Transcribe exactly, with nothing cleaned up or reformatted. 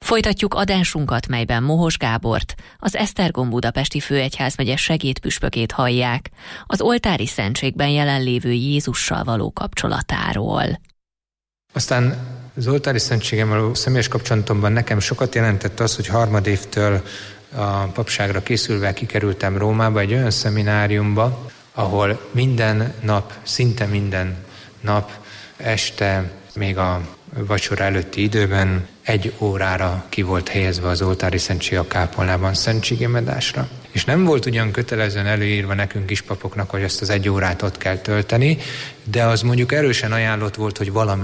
Folytatjuk adásunkat, melyben Mohos Gábort, az Esztergom budapesti főegyházmegye segédpüspökét hallják, az oltári szentségben jelenlévő Jézussal való kapcsolatáról. Aztán az oltári szentségem való személyes kapcsolatomban nekem sokat jelentett az, hogy harmadévtől a papságra készülve kikerültem Rómába, egy olyan szemináriumba, ahol minden nap, szinte minden nap, este, még a vacsora előtti időben egy órára ki volt helyezve az oltári szentség a kápolnában szentségemedásra. És nem volt ugyan kötelezően előírva nekünk is papoknak, hogy ezt az egy órát ott kell tölteni, de az mondjuk erősen ajánlott volt, hogy valami